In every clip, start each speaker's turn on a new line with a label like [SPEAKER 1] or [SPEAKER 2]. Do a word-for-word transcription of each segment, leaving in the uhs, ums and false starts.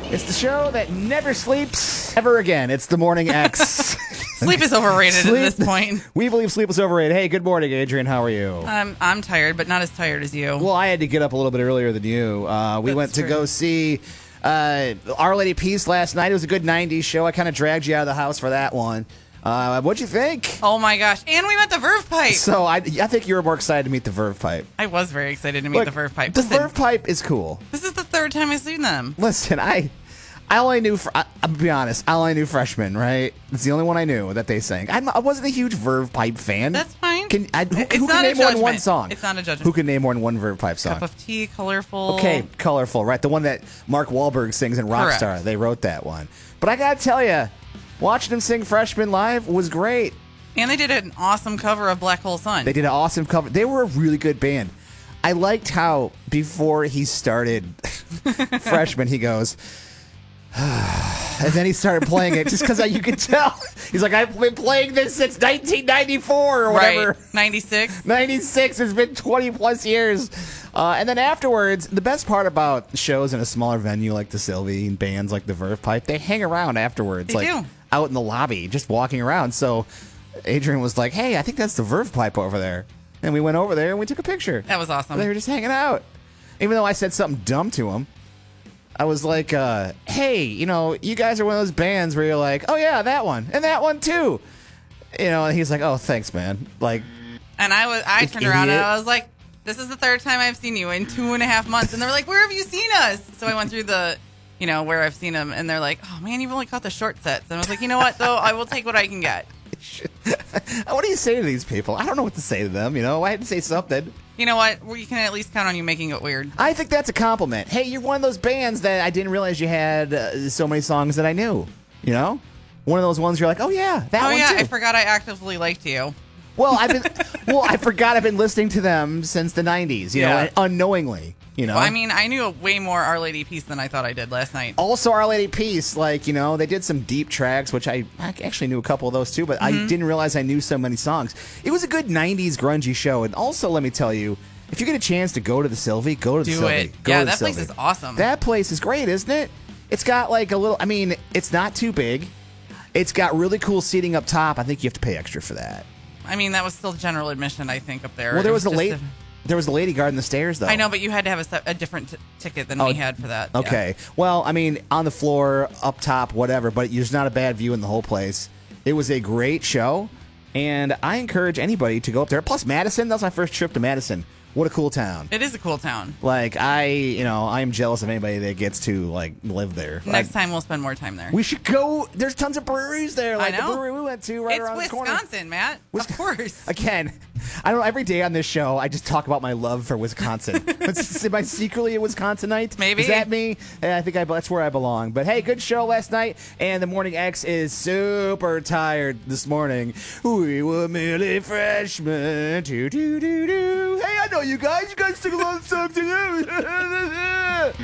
[SPEAKER 1] It's the show that never sleeps ever again. It's the Morning X.
[SPEAKER 2] Sleep is overrated
[SPEAKER 1] Sleep,
[SPEAKER 2] at this point.
[SPEAKER 1] We believe sleep is overrated. Hey, good morning, Adrian. How are you?
[SPEAKER 2] I'm I'm tired, but not as tired as you.
[SPEAKER 1] Well, I had to get up a little bit earlier than you. Uh, we
[SPEAKER 2] That's
[SPEAKER 1] went to
[SPEAKER 2] true.
[SPEAKER 1] go see uh, Our Lady Peace last night. It was a good nineties show. I kind of dragged you out of the house for that one. Uh, what'd you think?
[SPEAKER 2] Oh my gosh! And we met the Verve Pipe.
[SPEAKER 1] So I, I think you were more excited to meet the Verve Pipe.
[SPEAKER 2] I was very excited to meet
[SPEAKER 1] Look,
[SPEAKER 2] the Verve Pipe.
[SPEAKER 1] The
[SPEAKER 2] Listen,
[SPEAKER 1] Verve Pipe is cool.
[SPEAKER 2] This is the third time I've seen them.
[SPEAKER 1] Listen, I, I only knew. Fr- I, I'll be honest. I only knew Freshman. Right? It's the only one I knew that they sang. I'm, I wasn't a huge Verve Pipe fan.
[SPEAKER 2] That's fine.
[SPEAKER 1] Can I, who,
[SPEAKER 2] It's
[SPEAKER 1] who
[SPEAKER 2] not
[SPEAKER 1] can
[SPEAKER 2] a
[SPEAKER 1] name more than one
[SPEAKER 2] judgment.
[SPEAKER 1] song?
[SPEAKER 2] It's not a judgment.
[SPEAKER 1] Who can name more than one Verve Pipe song?
[SPEAKER 2] Cup of tea, colorful.
[SPEAKER 1] Okay, colorful, right? The one that Mark Wahlberg sings in Rockstar.
[SPEAKER 2] Correct.
[SPEAKER 1] They wrote that one. But I gotta tell you, watching him sing Freshman live was great.
[SPEAKER 2] And they did an awesome cover of Black Hole Sun.
[SPEAKER 1] They did an awesome cover. They were a really good band. I liked how before he started Freshman, he goes, and then he started playing it just because you could tell. He's like, I've been playing this since nineteen ninety-four or whatever.
[SPEAKER 2] Right, ninety-six.
[SPEAKER 1] ninety-six. It's been twenty plus years. Uh, and then afterwards, the best part about shows in a smaller venue like the Sylvie and bands like the Verve Pipe, they hang around afterwards,
[SPEAKER 2] They
[SPEAKER 1] like
[SPEAKER 2] do.
[SPEAKER 1] out in the lobby, just walking around. So Adrian was like, hey, I think that's the Verve Pipe over there. And we went over there and we took a picture.
[SPEAKER 2] That was awesome.
[SPEAKER 1] They were just hanging out. Even though I said something dumb to him, I was like, uh, hey, you know, you guys are one of those bands where you're like, oh, yeah, that one. And that one, too. You know, and he's like, oh, thanks, man. Like,
[SPEAKER 2] And I was, I
[SPEAKER 1] You
[SPEAKER 2] turned around and
[SPEAKER 1] idiot.
[SPEAKER 2] I was like, "This is the third time I've seen you in two and a half months." And they were like, "Where have you seen us?" So I went through the, you know, where I've seen them, and they're like, "Oh man, you've only caught the short sets." And I was like, "You know what? Though I will take what I can get."
[SPEAKER 1] what do you say to these people? I don't know what to say to them. You know, I had to say something.
[SPEAKER 2] You know what? We can at least count on you making it weird.
[SPEAKER 1] I think that's a compliment. Hey, you're one of those bands that I didn't realize you had uh, so many songs that I knew. You know, one of those ones you're like, oh yeah, that
[SPEAKER 2] oh
[SPEAKER 1] one
[SPEAKER 2] yeah,
[SPEAKER 1] too.
[SPEAKER 2] I forgot I actively liked you.
[SPEAKER 1] Well, I've been. well, I forgot I've been listening to them since the nineties. You
[SPEAKER 2] Yeah.
[SPEAKER 1] know, unknowingly. You know.
[SPEAKER 2] Well, I mean, I knew way more Our Lady Peace than I thought I did last night.
[SPEAKER 1] Also, Our Lady Peace, like, you know, they did some deep tracks, which I, I actually knew a couple of those too, but
[SPEAKER 2] Mm-hmm.
[SPEAKER 1] I didn't realize I knew so many songs. It was a good nineties grungy show. And also, let me tell you, if you get a chance to go to the Sylvie, go to the
[SPEAKER 2] Do
[SPEAKER 1] Sylvie.
[SPEAKER 2] it.
[SPEAKER 1] Go
[SPEAKER 2] Yeah,
[SPEAKER 1] to the
[SPEAKER 2] that place
[SPEAKER 1] Sylvie.
[SPEAKER 2] is awesome.
[SPEAKER 1] That place is great, isn't it? It's got like a little, I mean, it's not too big. It's got really cool seating up top. I think you have to pay extra for that.
[SPEAKER 2] I mean, that was still general admission, I think, up there.
[SPEAKER 1] Well, there
[SPEAKER 2] It
[SPEAKER 1] was, a
[SPEAKER 2] just
[SPEAKER 1] late. There was a lady guard in the stairs, though.
[SPEAKER 2] I know, but you had to have a, se- a different t- ticket than
[SPEAKER 1] Oh,
[SPEAKER 2] we had for that. yeah.
[SPEAKER 1] Okay. Well, I mean, on the floor, up top, whatever, but there's not a bad view in the whole place. It was a great show, and I encourage anybody to go up there. Plus, Madison, that was my first trip to Madison. What a cool town.
[SPEAKER 2] It is a cool town.
[SPEAKER 1] Like, I, you know, I am jealous of anybody that gets to, like, live there.
[SPEAKER 2] Next
[SPEAKER 1] Like,
[SPEAKER 2] time we'll spend more time there.
[SPEAKER 1] we should go. There's tons of breweries there. Like
[SPEAKER 2] I know.
[SPEAKER 1] the brewery we went to right
[SPEAKER 2] it's
[SPEAKER 1] around the corner.
[SPEAKER 2] Wisconsin, Matt. Of course.
[SPEAKER 1] Again, I don't know. Every day on this show, I just talk about my love for Wisconsin. Am I secretly a Wisconsinite?
[SPEAKER 2] Maybe.
[SPEAKER 1] Is that me? Yeah, I think I, that's where I belong. But hey, good show last night, and the Morning X is super tired this morning. We were merely freshmen. Do, do, do, do. Hey, I know you guys. You guys sing a lot of songs to do.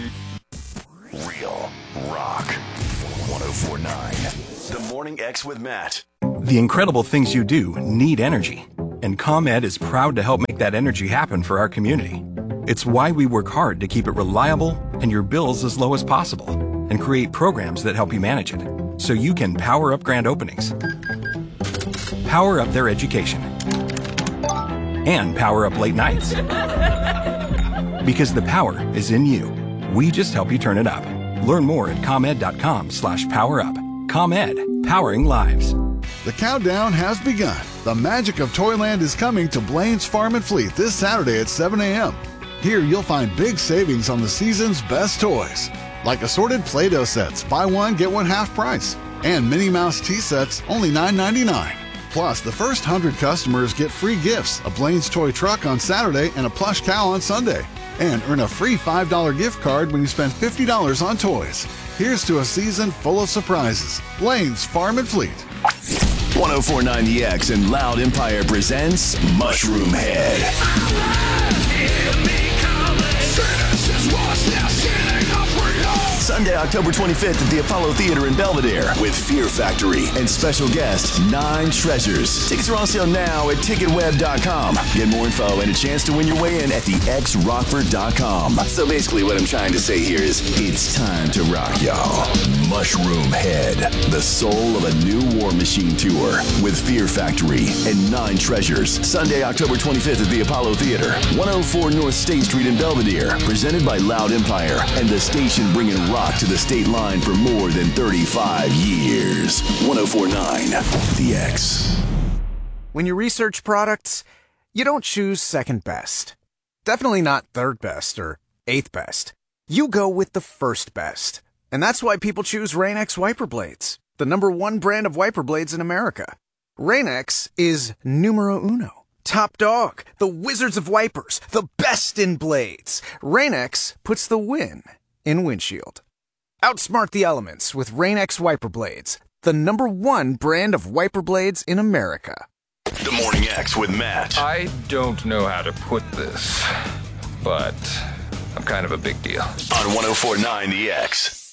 [SPEAKER 3] Real Rock one oh four point nine. The Morning X with Matt.
[SPEAKER 4] The incredible things you do need energy, and ComEd is proud to help make that energy happen for our community. It's why we work hard to keep it reliable and your bills as low as possible, and create programs that help you manage it, so you can power up grand openings, power up their education, and power up late nights. Because the power is in you. We just help you turn it up. Learn more at ComEd.com slash power up. ComEd, powering lives.
[SPEAKER 5] The countdown has begun. The magic of Toyland is coming to Blaine's Farm and Fleet this Saturday at seven a.m. Here you'll find big savings on the season's best toys, like assorted Play-Doh sets, buy one, get one half price, and Minnie Mouse tea sets, only nine ninety-nine. Plus, the first one hundred customers get free gifts, a Blaine's toy truck on Saturday and a plush cow on Sunday. And earn a free five dollars gift card when you spend fifty dollars on toys. Here's to a season full of surprises. Blaine's Farm and Fleet.
[SPEAKER 3] one oh four point nine The X and Loud Empire presents Mushroom Head. Sunday October twenty-fifth at the Apollo Theater in Belvedere with Fear Factory and special guest Nine Treasures. Tickets are on sale now at ticket web dot com. Get more info and a chance to win your way in at the x rockford dot com. So basically what I'm trying to say here is it's time to rock, y'all. Mushroom Head, the soul of a new War Machine tour with Fear Factory and Nine Treasures. Sunday, October twenty-fifth at the Apollo Theater, one oh four North State Street in Belvedere. Presented by Loud Empire and the station bringing rock to the state line for more than thirty-five years. one oh four point nine The X.
[SPEAKER 6] When you research products, you don't choose second best. Definitely not third best or eighth best. You go with the first best. And that's why people choose Rain-X wiper blades, the number one brand of wiper blades in America. Rain-X is numero uno. Top dog, the wizards of wipers, the best in blades. Rain-X puts the win in windshield. Outsmart the elements with Rain-X wiper blades, the number one brand of wiper blades in America.
[SPEAKER 3] The Morning X with Matt.
[SPEAKER 7] I don't know how to put this, but I'm kind of a big deal.
[SPEAKER 3] On one oh four point nine The X.